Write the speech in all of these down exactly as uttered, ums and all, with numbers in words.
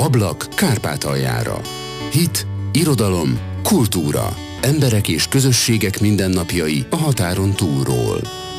Ablak Kárpátaljára. Hit, irodalom, kultúra. Emberek és közösségek mindennapjai a határon túlról.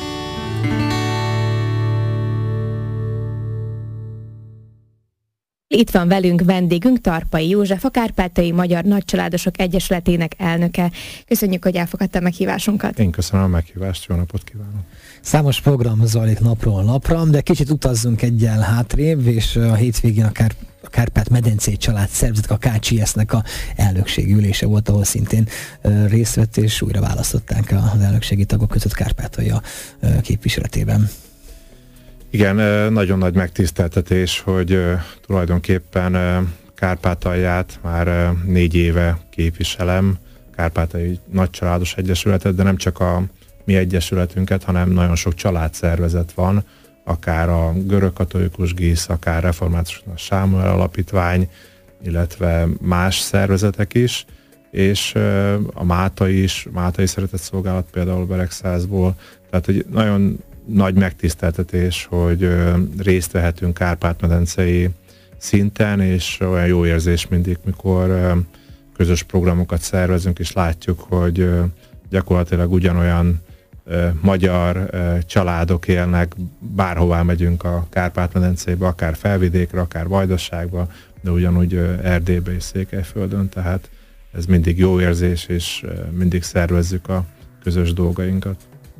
Itt van velünk vendégünk, Tarpai József, a Kárpátaljai Magyar Nagycsaládosok Egyesületének elnöke. Köszönjük, hogy elfogadta a meghívásunkat. Én köszönöm a meghívást, jó napot kívánok! Számos program zajlik napról napra, de kicsit utazzunk egyel hátrébb, és a hétvégén a, Kár- a Kárpát-medencei család szervezet, a ká cé es-nek a elnökségi ülése volt, ahol szintén uh, részt vett, és újra választották az elnökségi tagok között Kárpátalja uh, képviseletében. Igen, nagyon nagy megtiszteltetés, hogy tulajdonképpen Kárpátalját már négy éve képviselem, Kárpátaljai Nagycsaládos Egyesületet, de nem csak a mi egyesületünket, hanem nagyon sok családszervezet van, akár a Görögkatolikus Gisz, akár Református Sámuel Alapítvány, illetve más szervezetek is, és a Mátai is, Mátai Szeretetszolgálat például Beregszázból, tehát hogy nagyon nagy megtiszteltetés, hogy részt vehetünk Kárpát-medencei szinten, és olyan jó érzés mindig, mikor közös programokat szervezünk, és látjuk, hogy gyakorlatilag ugyanolyan magyar családok élnek, bárhová megyünk a Kárpát-medencébe, akár Felvidékre, akár Vajdaságba, de ugyanúgy Erdélybe és Székelyföldön, tehát ez mindig jó érzés, és mindig szervezzük a közös dolgainkat.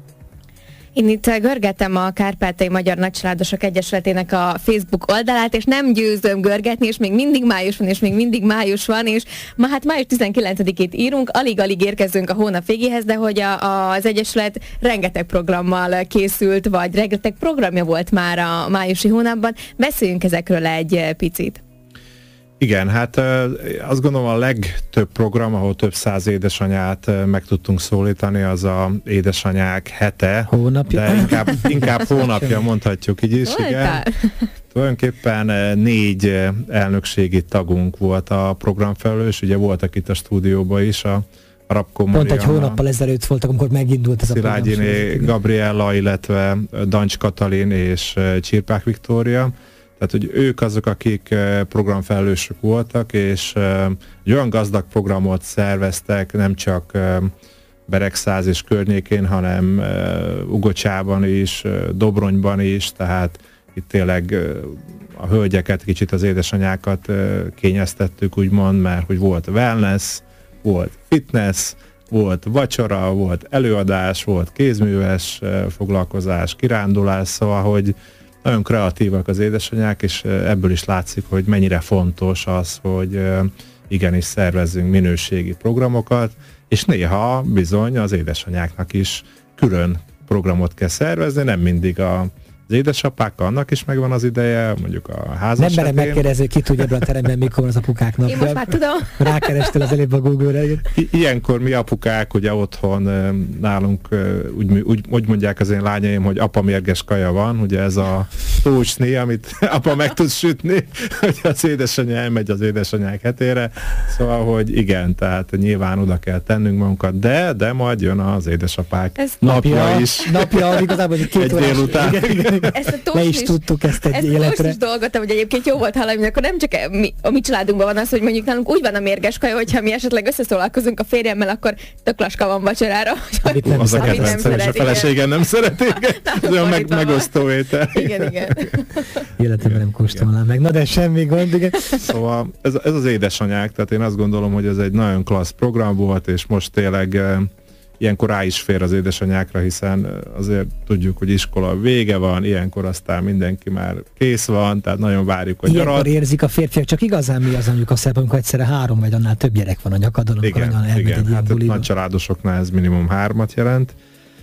Én itt görgetem a Kárpátaljai Magyar Nagycsaládosok Egyesületének a Facebook oldalát, és nem győzöm görgetni, és még mindig május van, és még mindig május van, és ma hát május tizenkilencedikét írunk, alig-alig érkezünk a hónap végéhez, de hogy a, az Egyesület rengeteg programmal készült, vagy rengeteg programja volt már a májusi hónapban. Beszéljünk ezekről egy picit. Igen, hát azt gondolom a legtöbb program, ahol több száz édesanyát meg tudtunk szólítani, az a édesanyák hete. Hónapja? De inkább, inkább hónapja, mondhatjuk így is. Igen. Tulajdonképpen négy elnökségi tagunk volt a programfelelős, ugye voltak itt a stúdióban is, a Rabko Pont egy hónappal ezelőtt voltak, amikor megindult ez a program. Szilágyiné Gabriella, illetve Dancs Katalin és Csirpák Viktória. Tehát, hogy ők azok, akik programfelelősök voltak, és egy olyan gazdag programot szerveztek, nem csak Beregszáz és környékén, hanem Ugocsában is, Dobronyban is, tehát itt tényleg a hölgyeket, kicsit az édesanyákat kényeztettük, úgymond, mert hogy volt wellness, volt fitness, volt vacsora, volt előadás, volt kézműves foglalkozás, kirándulás, szóval, hogy nagyon kreatívak az édesanyák, és ebből is látszik, hogy mennyire fontos az, hogy igenis szervezzünk minőségi programokat, és néha bizony az édesanyáknak is külön programot kell szervezni, nem mindig a az édesapákkal, annak is megvan az ideje, mondjuk a házas Nem merem megkérdezni, ki tudja ebben a teremben, mikor az apukák napja. Én most már tudom. Rákerestél az előbb a Google-re. I- ilyenkor mi apukák, ugye otthon nálunk úgy, úgy, úgy mondják az én lányaim, hogy apa mérges kaja van, ugye ez a tócsné, amit apa meg tud sütni, hogy az édesanyja elmegy az édesanyák hetére. Szóval, hogy igen, tehát nyilván oda kell tennünk magunkat, de, de majd jön az édesapák ez napja, napja is. Napja, igazából egy két egy délután. Ezt a Le is tudtuk ezt egy ezt életre. Ezt a dolgot, hogy egyébként jó volt hallani, hogy akkor nem csak mi, a mi családunkban van az, hogy mondjuk nálunk úgy van a mérges kaja, hogyha mi esetleg összeszólalkozunk a férjemmel, akkor tök laska van vacsorára. Amit nem az a szeret, kedvencem, és a feleségem nem szeretik. Ez olyan meg, megosztó étel. Igen, igen. Életemben nem kóstolnám meg. Na de semmi gond, igen. Szóval ez, ez az édesanyák, tehát én azt gondolom, hogy ez egy nagyon klassz program volt, és most tényleg ilyenkor rá is fér az édesanyákra, hiszen azért tudjuk, hogy iskola vége van, ilyenkor aztán mindenki már kész van, tehát nagyon várjuk a nyarat. Ilyenkor érzik a férfiak, csak igazán mi az mondjuk a szebb, amikor egyszerre három vagy annál több gyerek van a nyakadon, amikor igen, elmegy igen, egy ilyen hát buliba. nagy családosoknál ez minimum hármat jelent.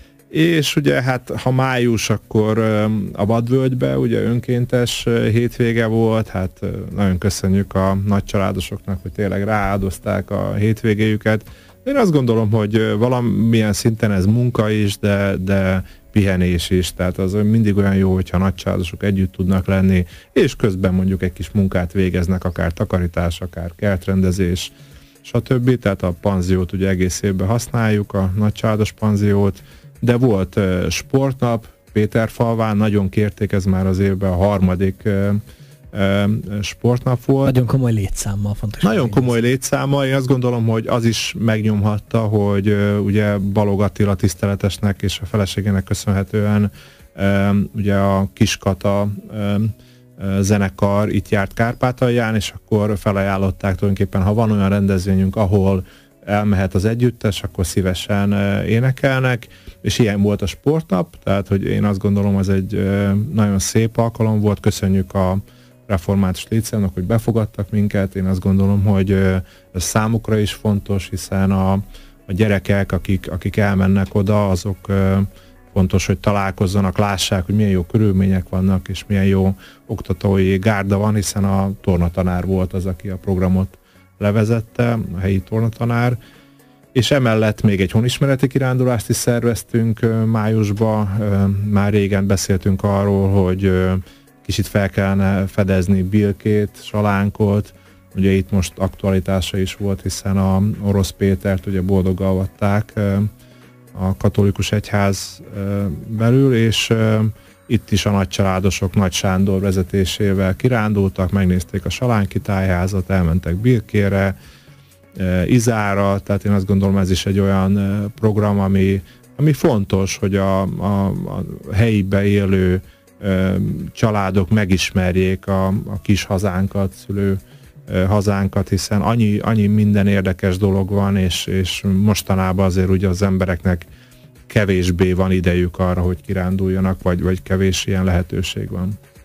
És ugye hát ha május, akkor a Vadvölgybe ugye önkéntes hétvége volt, hát nagyon köszönjük a nagy családosoknak, hogy tényleg rááldozták a hétvégéjüket. Én azt gondolom, hogy valamilyen szinten ez munka is, de, de pihenés is, tehát az mindig olyan jó, hogyha nagycsaládosok együtt tudnak lenni, és közben mondjuk egy kis munkát végeznek, akár takarítás, akár kertrendezés, stb. Tehát a panziót ugye egész évben használjuk, a nagycsaládos panziót, de volt uh, sportnap Péterfalván, nagyon kérték, ez már az évben a harmadik uh, sportnap volt. Nagyon komoly létszámmal fontos. Nagyon komoly létszámmal. Én azt gondolom, hogy az is megnyomhatta, hogy ugye Balog Attila tiszteletesnek és a feleségének köszönhetően ugye a Kiskata zenekar itt járt Kárpátalján, és akkor felajánlották tulajdonképpen, ha van olyan rendezvényünk, ahol elmehet az együttes, akkor szívesen énekelnek, és ilyen volt a sportnap, tehát hogy én azt gondolom, ez egy nagyon szép alkalom volt, köszönjük a Református Létszámnak, hogy befogadtak minket, én azt gondolom, hogy ez számukra is fontos, hiszen a, a gyerekek, akik, akik elmennek oda, azok fontos, hogy találkozzanak, lássák, hogy milyen jó körülmények vannak, és milyen jó oktatói gárda van, hiszen a tornatanár volt az, aki a programot levezette, a helyi tornatanár, és emellett még egy honismereti kirándulást is szerveztünk májusban. Már régen beszéltünk arról, hogy kicsit fel kellene fedezni Bilkét, Salánkot, ugye itt most aktualitása is volt, hiszen a Orosz Pétert ugye boldoggal avatták a katolikus egyház belül, és itt is a nagycsaládosok Nagy Sándor vezetésével kirándultak, megnézték a Salánki tájházat, elmentek Bilkére, Izára, tehát én azt gondolom, ez is egy olyan program, ami, ami fontos, hogy a, a, a helyibe élő családok megismerjék a, a kis hazánkat, szülő hazánkat, hiszen annyi, annyi minden érdekes dolog van, és, és mostanában azért ugye az embereknek kevésbé van idejük arra, hogy kiránduljanak, vagy, vagy kevés ilyen lehetőség van.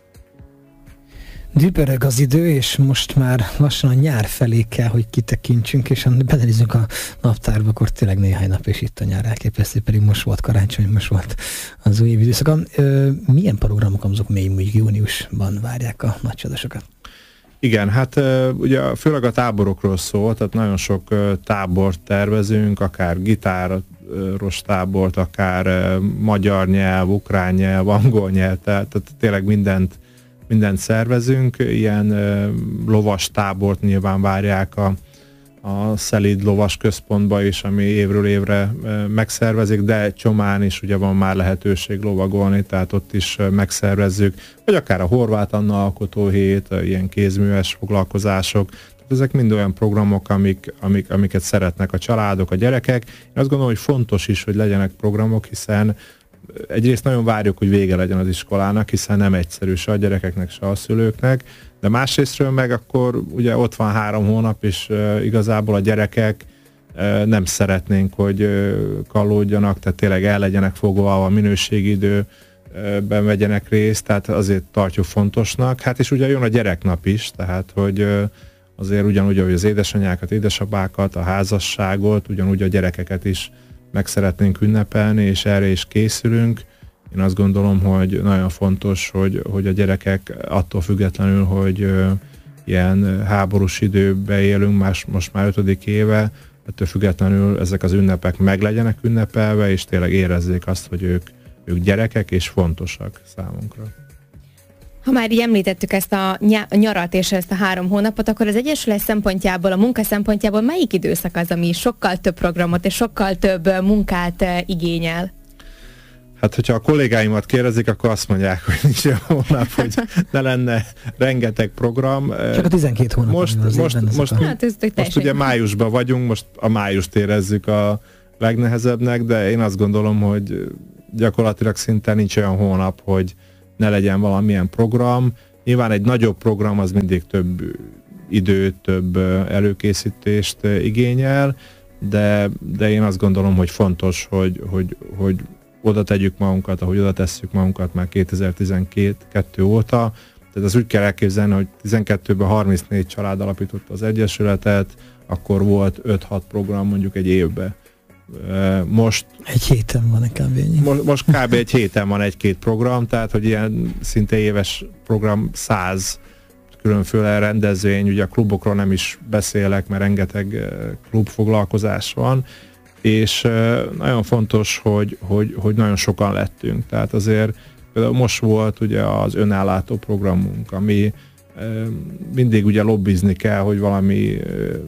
Dübörög az idő, és most már lassan a nyár felé kell, hogy kitekintsünk, és belenézzünk a naptárba, akkor tényleg néhány nap, és itt a nyár elképesztő, pedig most volt karácsony, most volt az új év időszaka. Milyen programok, azok még mondjuk júniusban várják a nagycsaládosokat? Igen, hát ugye főleg a táborokról szól, tehát nagyon sok tábort tervezünk, akár gitáros tábort, akár magyar nyelv, ukrán nyelv, angol nyelv, tehát tényleg mindent, mindent szervezünk. Ilyen lovas tábort nyilván várják a, a Szelíd lovas központba is, ami évről évre megszervezik, de Csomán is ugye van már lehetőség lovagolni, tehát ott is megszervezzük, vagy akár a Horváth Anna alkotóhét, ilyen kézműves foglalkozások. Tehát ezek mind olyan programok, amik, amik, amiket szeretnek a családok, a gyerekek. Én azt gondolom, hogy fontos is, hogy legyenek programok, hiszen egyrészt nagyon várjuk, hogy vége legyen az iskolának, hiszen nem egyszerű se a gyerekeknek, se a szülőknek, de másrésztről meg akkor ugye ott van három hónap, és uh, igazából a gyerekek uh, nem szeretnénk, hogy uh, kallódjanak, tehát tényleg el legyenek fogva, a minőségi időben uh, vegyenek részt, tehát azért tartjuk fontosnak. Hát és ugye jön a gyereknap is, tehát hogy uh, azért ugyanúgy, hogy az édesanyákat, édesapákat, a házasságot, ugyanúgy a gyerekeket is meg szeretnénk ünnepelni, és erre is készülünk. Én azt gondolom, hogy nagyon fontos, hogy, hogy a gyerekek attól függetlenül, hogy ö, ilyen háborús időben élünk, más, most már ötödik éve, ettől függetlenül ezek az ünnepek meg legyenek ünnepelve, és tényleg érezzék azt, hogy ők, ők gyerekek, és fontosak számunkra. Ha már így említettük ezt a nyarat és ezt a három hónapot, akkor az Egyesület szempontjából, a munka szempontjából melyik időszak az, ami sokkal több programot és sokkal több munkát igényel? Hát, hogyha a kollégáimat kérdezik, akkor azt mondják, hogy nincs olyan hónap, hogy ne lenne rengeteg program. Csak a tizenkét hónap. Most, most, most, most, hát, most ugye májusban vagyunk, most a májust érezzük a legnehezebbnek, de én azt gondolom, hogy gyakorlatilag szinte nincs olyan hónap, hogy ne legyen valamilyen program. Nyilván egy nagyobb program az mindig több időt, több előkészítést igényel, de, de én azt gondolom, hogy fontos, hogy, hogy, hogy oda tegyük magunkat, ahogy oda tesszük magunkat már kétezer-tizenkettő óta. Tehát az úgy kell elképzelni, hogy tizenkettőben harmincnégy család alapította az Egyesületet, akkor volt öt-hat program mondjuk egy évben. Most... Egy héten van kb. Most, most kb. egy héten van egy-két program, tehát hogy ilyen szinte éves program száz különféle rendezvény, ugye a klubokról nem is beszélek, mert rengeteg klubfoglalkozás van, és nagyon fontos, hogy, hogy, hogy nagyon sokan lettünk. Tehát azért például most volt ugye az önállátó programunk, ami mindig ugye lobbizni kell, hogy valami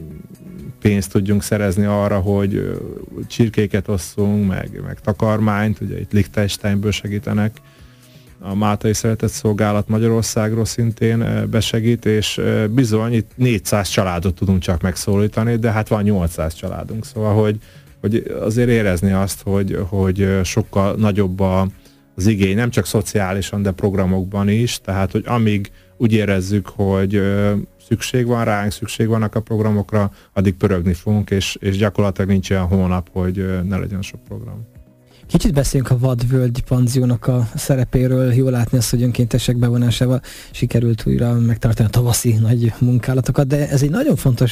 pénzt tudjunk szerezni arra, hogy csirkéket osszunk, meg, meg takarmányt, ugye itt Liechtensteinből segítenek a Máltai Szeretett Szolgálat Magyarországról szintén besegít, és bizony itt négyszáz családot tudunk csak megszólítani, de hát van nyolcszáz családunk, szóval hogy, hogy azért érezni azt, hogy, hogy sokkal nagyobb a, az igény, nem csak szociálisan, de programokban is, tehát hogy amíg úgy érezzük, hogy szükség van ránk, szükség vannak a programokra, addig pörögni fogunk, és, és gyakorlatilag nincs olyan hónap, hogy ne legyen sok program. Kicsit beszéljünk a Vadvölgy panziónak a szerepéről. Jól látni azt, hogy önkéntesek bevonásával sikerült újra megtartani a tavaszi nagy munkálatokat, de ez egy nagyon fontos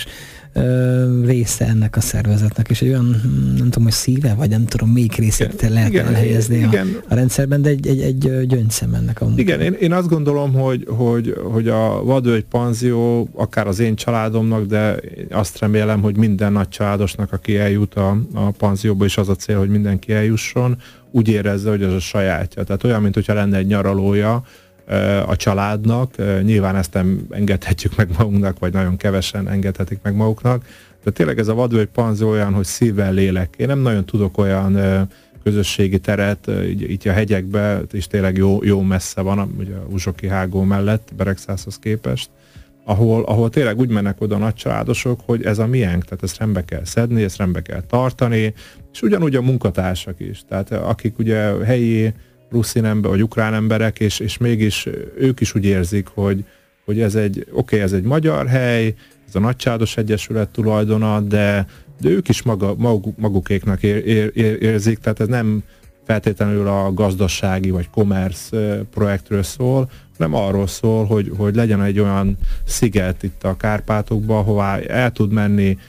ö, része ennek a szervezetnek, és egy olyan, nem tudom, hogy szíve, vagy nem tudom, még részét lehet igen, elhelyezni igen. A, a rendszerben, de egy, egy, egy gyöngyszem ennek a munkának. Igen, én, én azt gondolom, hogy, hogy, hogy a Vadvölgy panzió akár az én családomnak, de azt remélem, hogy minden nagy családosnak, aki eljut a, a panzióba, és az a cél, hogy mindenki eljusson, úgy érezze, hogy az a sajátja. Tehát olyan, mint hogyha lenne egy nyaralója a családnak. Nyilván ezt nem engedhetjük meg magunknak, vagy nagyon kevesen engedhetik meg maguknak. De tényleg ez a Vadvölgy panzió olyan, hogy szívvel, lélek. Én nem nagyon tudok olyan közösségi teret, így, így a hegyekbe, és tényleg jó, jó messze van, ugye a Uzsoki hágó mellett, Beregszászhoz képest, ahol, ahol tényleg úgy mennek oda a nagycsaládosok, hogy ez a miénk, tehát ezt rendbe kell szedni, ezt rendbe kell tartani, és ugyanúgy a munkatársak is, tehát akik ugye helyi ruszin ember, vagy ukrán emberek, és, és mégis ők is úgy érzik, hogy, hogy ez egy, oké, okay, ez egy magyar hely, ez a Nagycsaládos Egyesület tulajdona, de, de ők is maga, maguk, magukéknak ér, ér, ér, érzik, tehát ez nem feltétlenül a gazdasági vagy commerce projektről szól, hanem arról szól, hogy, hogy legyen egy olyan sziget itt a Kárpátokban, ahová el tud menni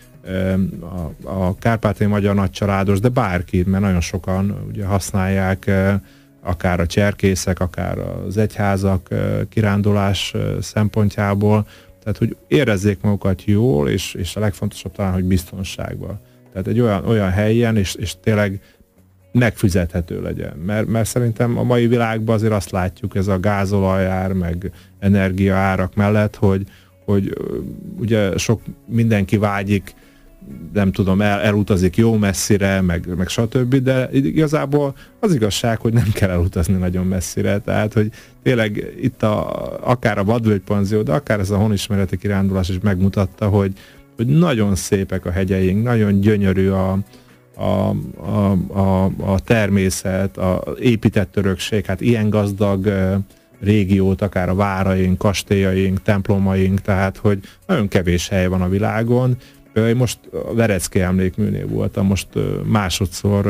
a, a kárpátaljai magyar nagycsaládos, de bárki, mert nagyon sokan ugye használják akár a cserkészek, akár az egyházak kirándulás szempontjából, tehát hogy érezzék magukat jól, és, és a legfontosabb talán, hogy biztonságban. Tehát egy olyan, olyan helyen, és, és tényleg megfizethető legyen. Mert, mert szerintem a mai világban azért azt látjuk, ez a gázolajár, meg energiaárak mellett, hogy, hogy ugye sok mindenki vágyik, nem tudom, el, elutazik jó messzire, meg, meg stb., de igazából az igazság, hogy nem kell elutazni nagyon messzire, tehát, hogy tényleg itt a, akár a Vadvölgy panzió, de akár ez a honismereti kirándulás is megmutatta, hogy, hogy nagyon szépek a hegyeink, nagyon gyönyörű a A, a, a, a természet, a épített örökség, hát ilyen gazdag uh, régiót, akár a váraink, kastélyaink, templomaink, tehát hogy nagyon kevés hely van a világon. Én most a Verecký emlékműnél voltam, most uh, másodszor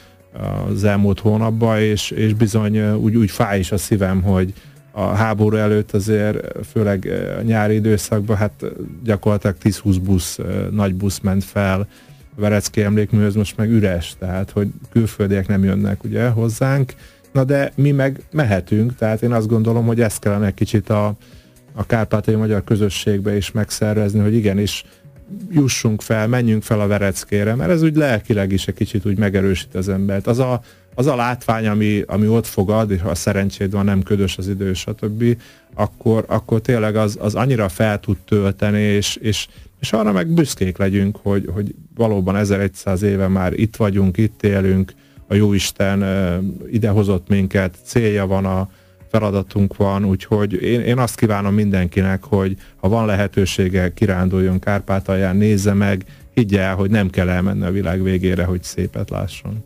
uh, az elmúlt hónapban, és, és bizony uh, úgy, úgy fáj is a szívem, hogy a háború előtt azért, főleg a nyári időszakban, hát gyakorlatilag tíz-húsz busz, uh, nagy busz ment fel Verecký emlékműhöz, most meg üres, tehát hogy külföldiek nem jönnek ugye hozzánk, na de mi meg mehetünk, tehát én azt gondolom, hogy ezt kellene egy kicsit a, a kárpátaljai magyar közösségbe is megszervezni, hogy igenis jussunk fel, menjünk fel a Vereckére, mert ez úgy lelkileg is egy kicsit úgy megerősít az embert. Az a, az a látvány, ami, ami ott fogad, és ha szerencséd van, nem ködös az idő, stb., akkor, akkor tényleg az, az annyira fel tud tölteni, és, és És arra meg büszkék legyünk, hogy, hogy valóban ezerszáz éve már itt vagyunk, itt élünk, a Jóisten idehozott minket, célja van, a feladatunk van, úgyhogy én, én azt kívánom mindenkinek, hogy ha van lehetősége, kiránduljon Kárpátalján, nézze meg, higgye el, hogy nem kell elmenni a világ végére, hogy szépet lásson.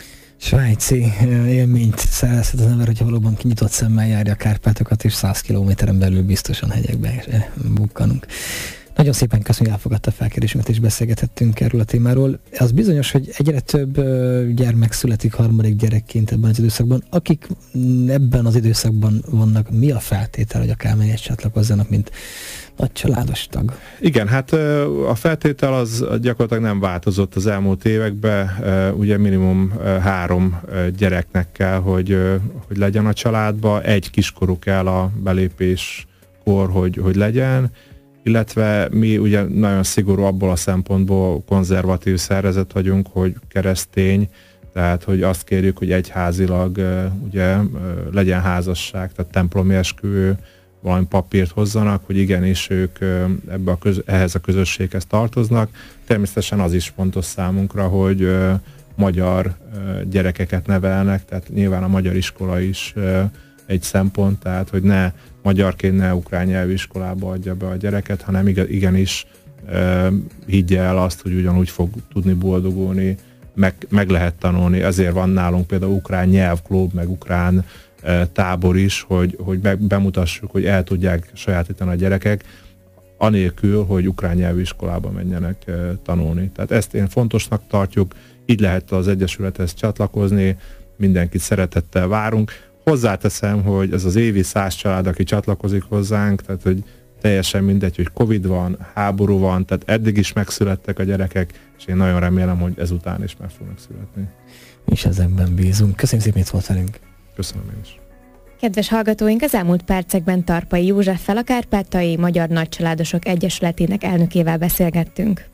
Svájci élményt szerezhet az ember, hogyha valóban kinyitott szemmel járja a Kárpátokat, és száz kilométeren belül biztosan hegyekbe bukkanunk. Nagyon szépen köszönjük, hogy elfogadta a felkérésünket, és beszélgethettünk erről a témáról. Az bizonyos, hogy egyre több gyermek születik harmadik gyerekként ebben az időszakban. Akik ebben az időszakban vannak, mi a feltétel, hogy akár mennyit csatlakozzanak, mint nagy családos tag? Igen, hát a feltétel az gyakorlatilag nem változott az elmúlt években. Ugye minimum három gyereknek kell, hogy, hogy legyen a családba. Egy kiskorú kell a belépéskor, hogy, hogy legyen. Illetve mi ugye nagyon szigorú abból a szempontból konzervatív szervezet vagyunk, hogy keresztény, tehát hogy azt kérjük, hogy egyházilag ugye legyen házasság, tehát templomi esküvő, valami papírt hozzanak, hogy igenis ők ebbe a köz, ehhez a közösséghez tartoznak. Természetesen az is fontos számunkra, hogy magyar gyerekeket nevelnek, tehát nyilván a magyar iskola is egy szempont, tehát hogy ne magyarként, ne ukrán nyelvű iskolába adja be a gyereket, hanem igenis higgye el azt, hogy ugyanúgy fog tudni boldogulni, meg, meg lehet tanulni. Ezért van nálunk például ukrán nyelvklub, meg ukrán tábor is, hogy, hogy be, bemutassuk, hogy el tudják sajátítani a gyerekek, anélkül, hogy ukrán nyelvű iskolába menjenek tanulni. Tehát ezt én fontosnak tartjuk, így lehet az Egyesülethez csatlakozni, mindenkit szeretettel várunk. Hozzáteszem, hogy ez az évi száz család, aki csatlakozik hozzánk, tehát hogy teljesen mindegy, hogy Covid van, háború van, tehát eddig is megszülettek a gyerekek, és én nagyon remélem, hogy ezután is meg fognak születni. Mi is ezekben bízunk. Köszönjük szépen, hogy itt volt velünk. Köszönöm én is. Kedves hallgatóink, az elmúlt percekben Tarpai Józseffel, a Kárpátaljai Magyar Nagycsaládosok Egyesületének elnökével beszélgettünk.